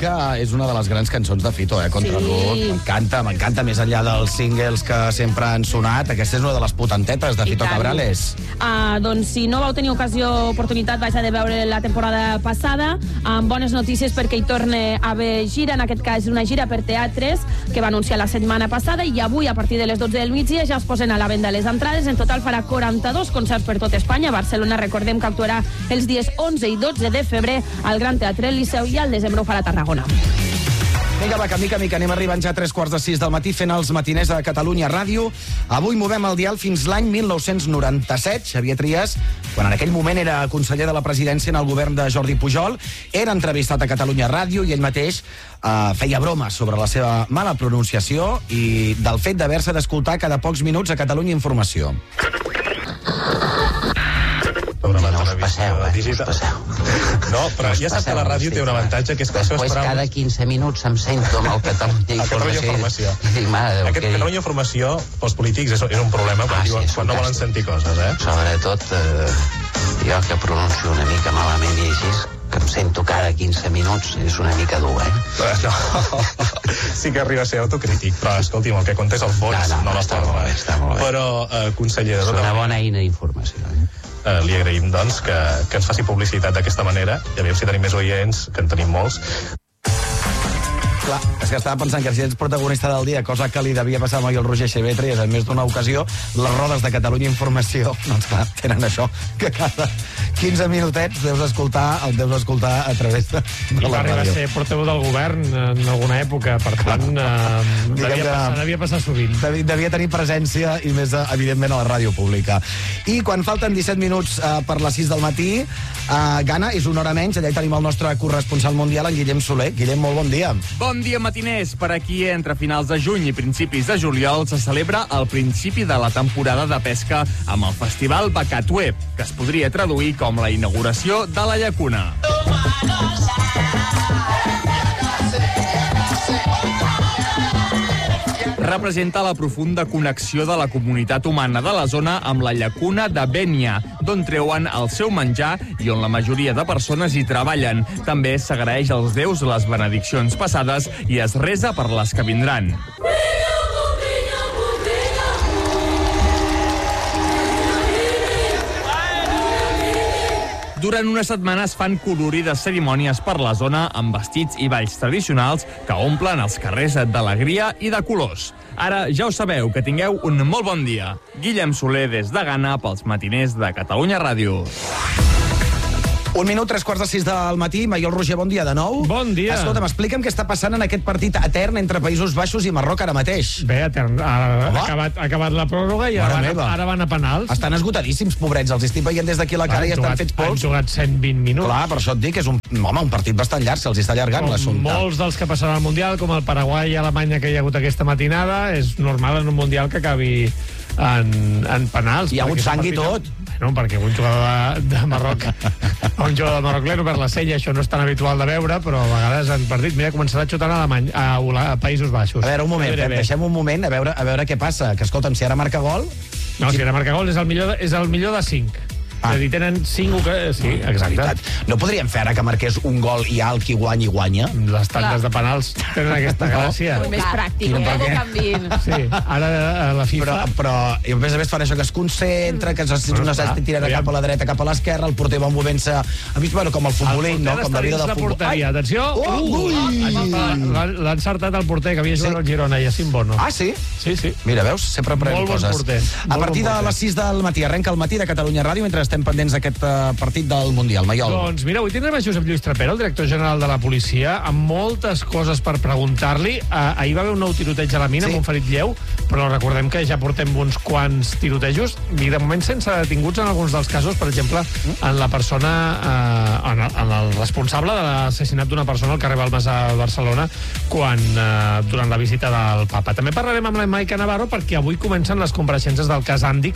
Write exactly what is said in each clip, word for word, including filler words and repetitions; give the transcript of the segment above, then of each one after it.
que és una de les grans cançons de Fito, eh? Contra Sí. tot. M'encanta, m'encanta, més enllà dels singles que sempre han sonat. Aquesta és una de les potentetes de I Fito tant. Cabrales. Uh, doncs si no vau tenir ocasió, oportunitat, vaig a de veure la temporada passada, amb bones notícies perquè hi torna a haver gira, en aquest cas una gira per teatres que va anunciar la setmana passada, i avui a partir de les dotze del migdia ja es posen a la venda les entrades. En total farà quaranta-dos concerts per tot Espanya. Barcelona, recordem que actuarà els dies onze i dotze de febrer al Gran Teatre del Liceu i al desembre ho farà a Tarragona. Vinga, va, que mica, mica, anem arribant ja a tres quarts de sis del matí fent els matiners de Catalunya Ràdio. Avui movem el dial fins l'any mil nou-cents noranta-set. Xavier Trias, quan en aquell moment era conseller de la presidència en el govern de Jordi Pujol, era entrevistat a Catalunya Ràdio i ell mateix eh, feia bromes sobre la seva mala pronunciació i del fet d'haver-se d'escoltar cada pocs minuts a Catalunya Informació. No us passeu, eh? Us passeu. No, però ja saps que la ràdio té un avantatge, que és que els seus Després programes... cada quinze minuts em sento amb el Catalunya A Catalunya Informació. I dic, mare de Déu, Aquest què dic? Catalunya Informació, pels polítics, és, és un problema quan, Ah, sí, diuen, és quan no volen fantàstic. sentir coses, eh? Sobretot, eh, jo que pronuncio una mica malament i així, que em sento cada quinze minuts, és una mica dur, eh? No, sí que arriba a ser autocrític, però escolti'm, el que compta és el fons, No, no, no, no, la està forma. molt bé, està molt bé. Però, eh, conseller, de És tota una manera, bona eina d'informació, eh? eh, li agraïm, doncs, que, que ens faci publicitat d'aquesta manera, i aviam si tenim més oients, que en tenim molts. Clar, és que estava pensant que si ets protagonista del dia, cosa que li devia passar a el Roger Xavier Trias en més d'una ocasió, les rodes de Catalunya Informació, doncs clar, tenen això, que cada quinze minutets deus escoltar, el deus escoltar a través de, de I va la arribar a ràdio. ser portaveu del govern en alguna època, per tant, eh, devia, que- passar, devia passar sovint. Devia, devia tenir presència i més, eh, evidentment, a la ràdio pública. I quan falten disset minuts eh, per les sis del matí, eh, Ghana, és una hora menys, allà hi tenim el nostre corresponsal mundial, en Guillem Soler. Guillem, molt bon dia. Bon dia, matiners. Per aquí, entre finals de juny i principis de juliol, se celebra el principi de la temporada de pesca amb el Festival Bacatué, que es podria traduir com la inauguració de la llacuna. Representa la profunda connexió de la comunitat humana de la zona amb la llacuna de Benia, d'on treuen el seu menjar i on la majoria de persones hi treballen. També s'agraeix als déus les benediccions passades i es resa per les que vindran. Durant una setmana es fan colorides cerimònies per la zona amb vestits i balls tradicionals que omplen els carrers d'alegria i de colors. Ara ja ho sabeu, que tingueu un molt bon dia. Guillem Soler des de Ghana pels matiners de Catalunya Ràdio. Un minut, tres quarts de sis del matí. Maiol Roger, bon dia de nou. Bon dia. Escolta'm, explica'm què està passant en aquest partit etern entre Països Baixos i Marroc ara mateix. Bé, etern, ha, ha, Home. acabat, ha acabat la pròrroga i Mare ara meva. van, ara van a penals. Estan esgotadíssims, pobrets. Els estic veient des d'aquí a la cara Han i estan jugat- fets pols. Han jugat cent vint minuts. Clar, per això et dic que és un, home, un partit bastant llarg, se'ls està allargant Com l'assumpte. molts dels que passaran al Mundial, com el Paraguai i Alemanya que hi ha hagut aquesta matinada, és normal en un Mundial que acabi en, en penals. Hi ha hagut perquè sang i són tot. partits- Bueno, perquè un jugador de, de Marroc un jugador de Marroc li ha obert la sella, això no és tan habitual de veure, però a vegades en partit, mira, començarà xutant a, Alemany, a, Hola- a Països Baixos. A veure, un moment, Bé, bé, Pep, bé. deixem un moment a veure, a veure què passa. Que, escolta'm, si ara marca gol... No, si ara marca gol és el millor de, és el millor de cinc. Ah. És a dir, tenen cinc... oca- Sí, exacte. Veritat. No podríem fer ara que marqués un gol i alt qui guanya i guanya? Les tantes de penals tenen aquesta gràcia. Molt més pràctic, Quin eh? per què? Canviïn. Sí, ara a la Però, FIFA... però i a més a més fan això que es concentra, que es Però una està, tira aviam. cap a la dreta, cap a l'esquerra, el porter va movent-se... A mi, bueno, com el futbolín, no? Com la vida del la futbol. porteria. Atenció! Oh, ui! L'ha l'ha encertat el porter, que havia jugat Sí. al Girona, Yacine Bono. Ah, sí? Sí, sí. Mira, veus? Sempre aprenem Molt bon coses. porter, A molt partir bon de porter. les sis del matí, arrenca el matí de Catalunya Ràdio mentre estem pendents d'aquest uh, partit del Mundial. Maiol. Doncs mira, avui tindrem a Josep Lluís Trapero, el director general de la policia, amb moltes coses per preguntar-li. Uh, ahir va haver un nou tiroteig a la mina, Sí. amb un ferit lleu, però recordem que ja portem uns quants tirotejos, i de moment sense detinguts en alguns dels casos, per exemple, en la persona, uh, en, el, en el responsable de l'assassinat d'una persona al carrer Balmes a Barcelona, quan, uh, durant la visita del papa. També parlarem amb la Maica Navarro, perquè avui comencen les compareixences del cas Àndic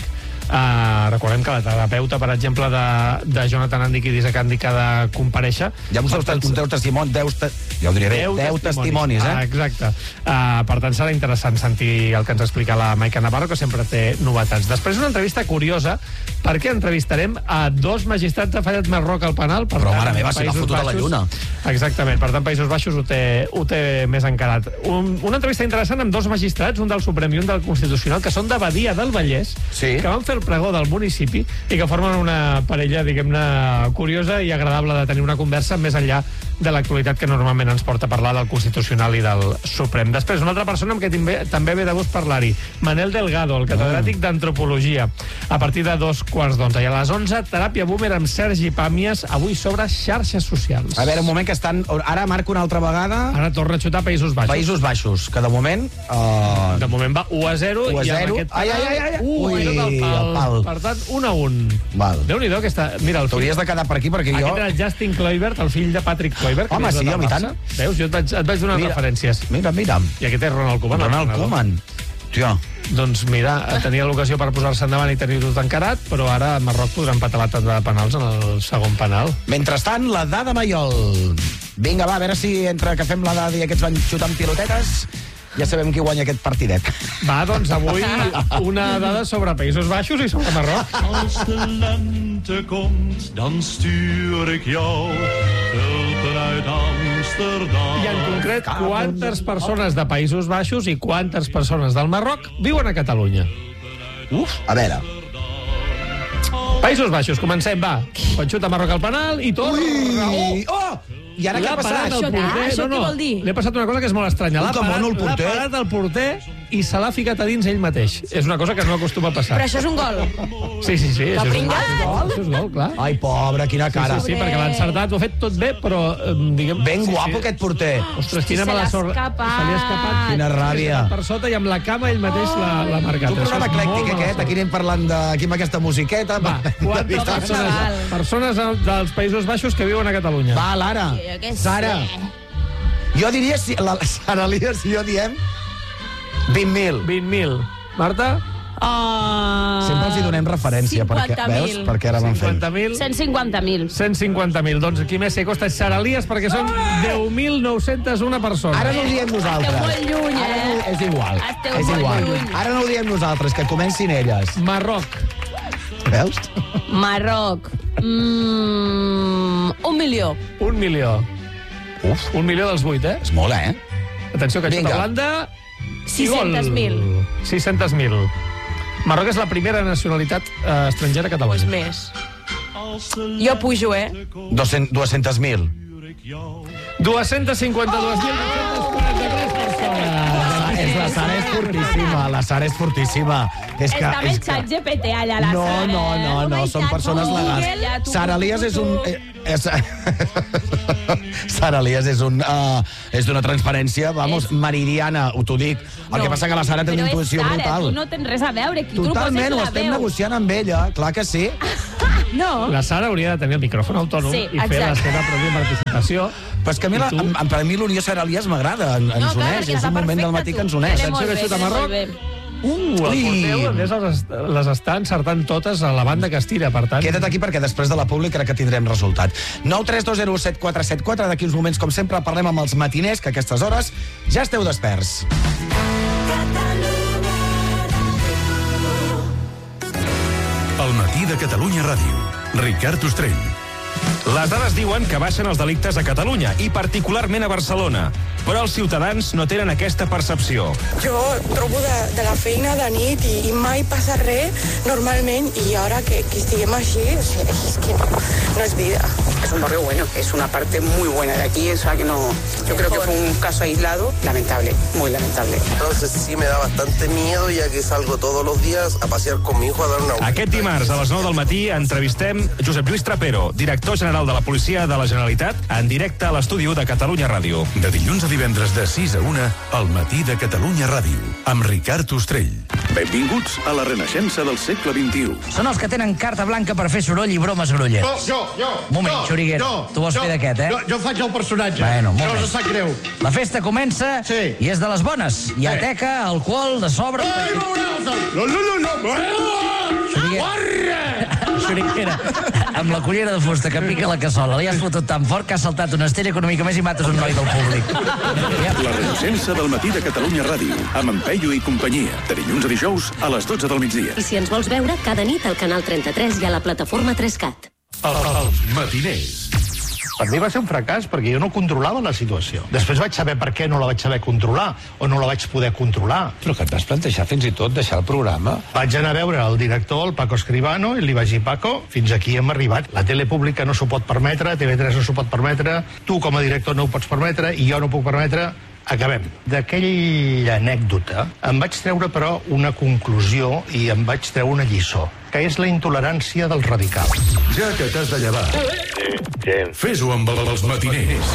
Uh, recordem que la terapeuta, per exemple, de, de Jonathan Andikidis a Candy, que ha de comparèixer. Ja us heu deu testimonis, deu, jo ho diré bé, deu testimonis, eh? Ah, exacte. Uh, per tant, serà interessant sentir el que ens explica la Maica Navarro, que sempre té novetats. Després, una entrevista curiosa, perquè entrevistarem a dos magistrats de Fallet Marroc al penal. Per Però, tant, mare meva, si l'ha fotut a la lluna. Exactament, per tant, Països Baixos ho té, ho té més encarat. Un, una entrevista interessant amb dos magistrats, un del Suprem i un del Constitucional, que són de Badia del Vallès, sí, que van fer el pregó del municipi i que formen una parella, diguem-ne, curiosa i agradable de tenir una conversa més enllà de l'actualitat que normalment ens porta a parlar del Constitucional i del Suprem. Després, una altra persona amb què també, també ve de gust parlar-hi, Manel Delgado, el catedràtic mm. d'Antropologia, a partir de dos quarts d'onze. I a les onze, Teràpia Boomer amb Sergi Pàmies, avui sobre xarxes socials. A veure, un moment que estan... Ara marca una altra vegada... Ara torna a xutar Països Baixos. Països Baixos, que de moment... Uh... De moment va u a zero. u a zero. I amb aquest ai, ai, ai, ai. Uh, Ui, el pal. el pal. Per tant, un a un. Val. Déu-n'hi-do, aquesta... Mira, el T'hauries de quedar per aquí, perquè Aquest jo... era el Justin Kluivert, el fill de Patrick Kluivert. Home, sí, home, i tant. Veus? Jo et vaig, et vaig donar mira, referències. Mira, mira. I aquest és Ronald Koeman. Ronald Koeman. Tio. Doncs mira, tenia l'ocasió per posar-se endavant i tenir tot encarat, però ara a Marroc podrà empatar la tanda de penals en el segon penal. Mentrestant, la dada Maiol. Vinga, va, a veure si entre que fem la dada i aquests van xutant pilotetes ja sabem qui guanya aquest partidet. Va, doncs avui una dada sobre Països Baixos i sobre Marroc. Als de lente komt, dan stuur ik jou tulpen uit Amsterdam. I en concret, quantes persones de Països Baixos i quantes persones del Marroc viuen a Catalunya? Uf, a veure. Països Baixos, comencem, va. Quan xuta Marroc al penal i torna... Ui! Oh! I ara què ha passat? Això, això què vol dir? Li ha passat una cosa que és molt estranya. L'ha que mono el parat, porter. l'ha parat el porter i se l'ha ficat a dins ell mateix. És una cosa que no acostuma a passar. Però això és un gol. Sí, sí, sí. Això és, un, pringat? això és gol, clar. Ai, pobre, quina cara. Sí, sí, sí, perquè l'ha encertat, ho ha fet tot bé, però... Eh, diguem, Ben sí, guapo sí. aquest porter. Ostres, quina Se mala l'ha sort. escapat. Se li ha escapat. Quina ràbia. Per sota i amb la cama ell mateix l'ha marcat. Un programa eclèctic aquest, aquí anem parlant de... Aquí amb aquesta musiqueta. Va, quantes persones, persones dels Països Baixos que viuen a Catalunya? Va, Lara. Jo què sé. Sara. Jo diria, si, la Sara Lías, si jo diem, vint mil. vint mil. Marta? Uh, Sempre els hi donem referència, perquè, veus? Perquè ara van fent. cinquanta mil. cent cinquanta mil. cent cinquanta mil. Doncs qui més se costa és Sara Lías, perquè són deu mil nou-cents una persones. Ara no ho diem nosaltres. Esteu molt lluny, Ara no, eh? és igual. Esteu és molt igual. lluny. Ara no ho diem nosaltres, que comencin elles. Marroc. Veus? Marroc. Mm, un milió. Un milió. Uf, Un milió dels vuit, eh? és molt, eh? Atenció, que Vinga. xuta Holanda... sis-cents mil. sis-cents mil. Marroc és la primera nacionalitat eh, estrangera a Catalunya. Pues més. Jo pujo, eh? dues-centes mil. dos-cents cinquanta-dos mil nou-cents quaranta-tres persones. És la Sara és fortíssima, la Sara és fortíssima. És que, Estava és el que... xat G P T allà, la No, Sara. no, no, eh? no, són persones legals. Sara Lías és un... eh, És... Sara Lías és un... Uh, és d'una transparència, vamos, És- meridiana, ho t'ho dic. El No, que passa que la Sara té una però és intuïció Sara, brutal. tu no tens res a veure. Qui Totalment, tu ho la estem veu. negociant amb ella, clar que sí. No. La Sara hauria de tenir el micròfon autònom Sí, i fer la exacte. seva pròpia participació. Però és que a mi, la, I tu? a, per mi l'Unió Sara Lías m'agrada, en- ens No, clar, uneix, perquè és està un moment del perfecte, matí tu. que ens uneix. Anem molt Atenció, que bé, xuta anem Marroc. molt bé. Uh, el Ui. porter holandès les, les està encertant totes a la banda que es tira, per tant... Queda't aquí perquè després de la pública crec que tindrem resultat. nou tres dos zero set quatre set quatre, d'aquí uns moments, com sempre, parlem amb els matiners, que a aquestes hores ja esteu desperts. El matí de Catalunya Ràdio. Ricard Ostrell. Les dades diuen que baixen els delictes a Catalunya i particularment a Barcelona, però els ciutadans no tenen aquesta percepció. Jo trobo de, de la feina de nit i, i mai passa res normalment i ara que, que estiguem així és, és que no, no es vida. Es un barrio bueno, es una parte muy buena de aquí, o sea que no, yo creo que fue un caso aislado, lamentable, muy lamentable. Entonces sí me da bastante miedo ya que salgo todos los días a pasear con mi hijo a dar una vuelta. Aquest dimarts a les nou del matí entrevistem Josep Lluís Trapero, director general de la Policia de la Generalitat, en directe a l'estudi u de Catalunya Ràdio. De dilluns a divendres de sis a una, al matí de Catalunya Ràdio, amb Ricard Ostrell. Benvinguts a la renaixença del segle vint-i-u. Són els que tenen carta blanca per fer soroll i bromes grollers. No, jo, jo. Moment, jo, Xuriguera, jo, tu vols jo, fer d'aquest, eh? Jo, jo faig el personatge. Bueno, no moment. us sap greu. La festa comença sí. i és de les bones. Hi ha Sí. teca, alcohol, de sobre... Ai, no, no, no, no, no, no. Xoriquera, amb la cullera de fusta que pica la cassola, li has fotut tan fort que has saltat una estella econòmica més i mates un noi del públic. La Renaixença del matí de Catalunya Ràdio, amb en Peyu i companyia, de dilluns a dijous a les dotze del migdia. I si ens vols veure, cada nit al canal trenta-tres i a la plataforma tres cat. Els matiners. Per mi va ser un fracàs, perquè jo no controlava la situació. Després vaig saber per què no la vaig saber controlar, o no la vaig poder controlar. Però que et vas plantejar fins i tot deixar el programa? Vaig anar a veure el director, el Paco Escribano, i li vaig dir, Paco, fins aquí hem arribat. La tele pública no s'ho pot permetre, T V tres no s'ho pot permetre, tu com a director no ho pots permetre, i jo no ho puc permetre. Acabem. D'aquella anècdota em vaig treure, però, una conclusió i em vaig treure una lliçó, que és la intolerància dels radicals. Ja que t'has de llevar, fes-ho amb els matiners.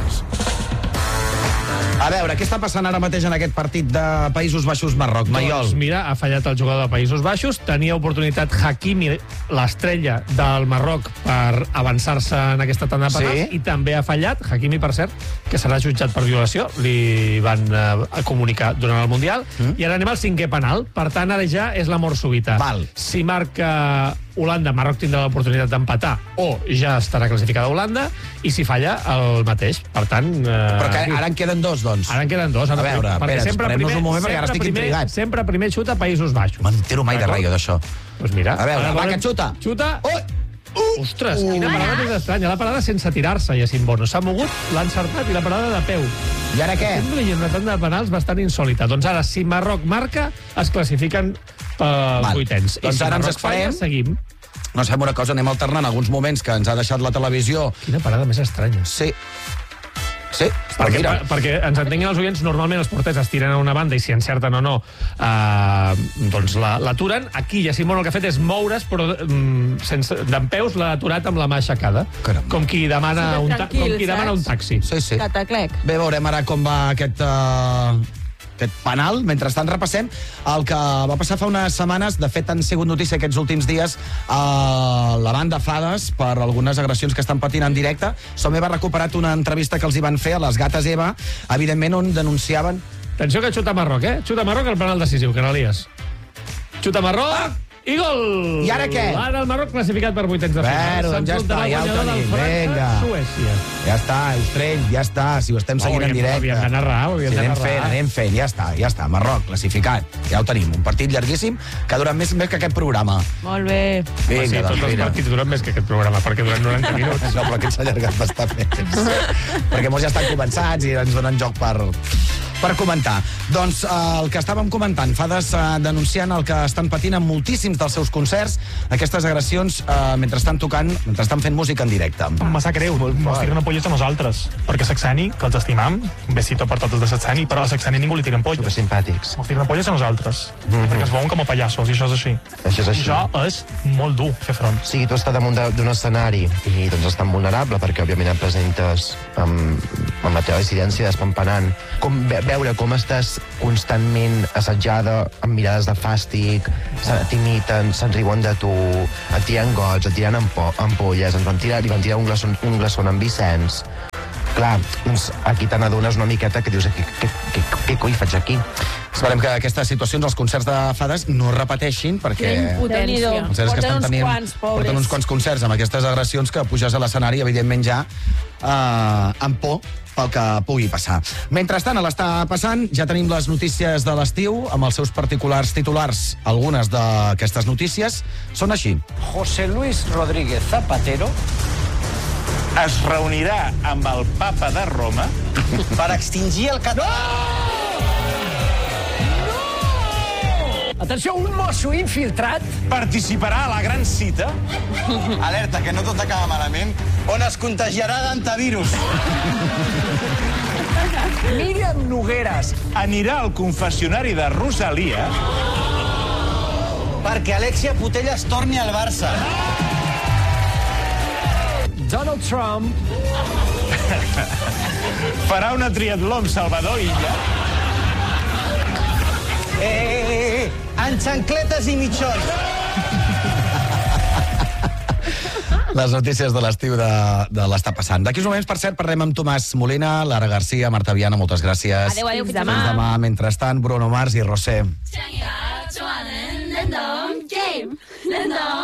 A veure, què està passant ara mateix en aquest partit de Països Baixos-Marroc, Maiol? Doncs mira, ha fallat el jugador de Països Baixos, tenia oportunitat Hakimi, l'estrella del Marroc, per avançar-se en aquesta tanda de penals, sí. I també ha fallat, Hakimi, per cert, que serà jutjat per violació, li van eh, comunicar durant el Mundial, mm. I ara anem al cinquè penal, per tant, ara ja és la mort súbita. Val. Si marca Holanda, Marroc tindrà l'oportunitat d'empatar, o ja estarà classificada Holanda, i si falla, el mateix. Per tant... Eh, Però que ara en queden dos, doncs. Ara en queden dos. A veure, espera, esperem-nos un moment, perquè ara estic primer, intrigat. Sempre primer xuta Països Baixos. M'entero mai de res, jo, d'això. Doncs mira. A veure, va, que xuta. Xuta. Oh! Ostres, quina parada més estranya. La parada sense tirar-se, Jacint Bono. S'ha mogut, l'ha encertat, i la parada de peu. I ara què? Sembla una tanda de penals bastant insòlita. Doncs ara, si Marroc marca, es classifiquen pels vuitens. Doncs ara ens esperem. Seguim. No sabem una cosa, anem alternant alguns moments que ens ha deixat la televisió. Quina parada més estranya. Sí. Sí, perquè, per, perquè ens entenguin els oients, normalment els porters es tiren a una banda i si encerten o no eh, doncs l'aturen. Aquí Jacint Bono el que ha fet és moure's, però mm, sense dempeus l'ha aturat amb la mà aixecada. Caramba. Com qui demana, sí, un, ta com qui demana un taxi. Sí, sí. Cataclec. Bé, veurem ara com va aquest... Uh... aquest penal. Mentrestant repassem el que va passar fa unes setmanes. De fet, han sigut notícia aquests últims dies a la banda Fades per algunes agressions que estan patint en directe. Som Eva ha recuperat una entrevista que els hi van fer a les Gates Eva, evidentment on denunciaven... Atenció que xuta Marroc, eh? Xuta Marroc el penal decisiu, Canalies. Xuta Marroc... Ah! I gol! I ara què? Ara el Marroc classificat per vuitens de final. Bueno, doncs ja està, ja ho tenim. Vinga. Ja està, Austrell, ja està. Si ho estem seguint oh, en directe. Havíem de narrar, havíem sí, de anem narrar. fent, anem fent, ja està, ja està. Marroc, classificat. Ja ho tenim. Un partit llarguíssim que dura més, més que aquest programa. Molt bé. Vinga, sí, tots els partits duren més que aquest programa, perquè duren noranta minuts. No, però aquest s'ha allargat bastant més. Perquè molts ja estan començats i ens donen joc per... per comentar. Doncs eh, el que estàvem comentant, Fades eh, denunciant el que estan patint en moltíssims dels seus concerts, aquestes agressions eh, mentre estan tocant, mentre estan fent música en directe. Me sap greu, mos tiren polles a nosaltres, perquè Saxeni, que els estimam, un besito per tots els de Saxeni, però a Saxeni ningú li tiren polles. Super simpàtics. Mos tiren polles a nosaltres, mm -hmm. perquè ens veuen com a pallassos, i això és així. Això és així. Això és molt dur, fer front. O sigui, tu estàs damunt d'un escenari i doncs és tan vulnerable, perquè òbviament et presentes amb, amb la teva dissidència despampanant. Com ve veure com estàs constantment assetjada, amb mirades de fàstic, t'imiten, se'n riuen de tu, et tiren gots, et tiren ampolles, ens van tirar, li van tirar un glaçó, un glaçó en Vicenç. Clar, doncs aquí te n'adones una miqueta que dius, què, què, què, què coi faig aquí? Esperem que aquestes situacions, els concerts de Fades, no es repeteixin, perquè... Que impotència. Porten uns quants, pobres. Porten uns quants concerts amb aquestes agressions que puges a l'escenari, evidentment ja eh, amb por pel que pugui passar. Mentrestant, a l'està passant, ja tenim les notícies de l'estiu, amb els seus particulars titulars. Algunes d'aquestes notícies són així. José Luis Rodríguez Zapatero es reunirà amb el papa de Roma per extingir el català. No! Atenció, un mosso infiltrat participarà a la gran cita, alerta, que no tot acaba malament, on es contagiarà d'antivirus. Míriam Nogueras anirà al confessionari de Rosalia perquè Alexia Putellas torni al Barça. Donald Trump farà una triatló amb Salvador Illa. Eh, eh, eh, en xancletes i mitjons. Les notícies de l'estiu de, de l'està passant. D'aquí uns moments, per cert, parlem amb Tomàs Molina, Lara Garcia, Marta Viana, moltes gràcies. Adéu, adéu, fins demà. Fins demà. Mentrestant, Bruno Mars i Rosé. time! No!